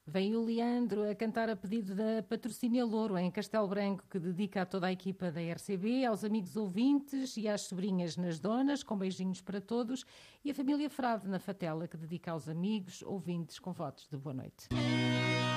Vem o Leandro a cantar a pedido da Patrocínio Louro, em Castelo Branco, que dedica a toda a equipa da RCB, aos amigos ouvintes e às sobrinhas nas donas, com beijinhos para todos, e a família Frade, na Fatela, que dedica aos amigos ouvintes com votos de boa noite.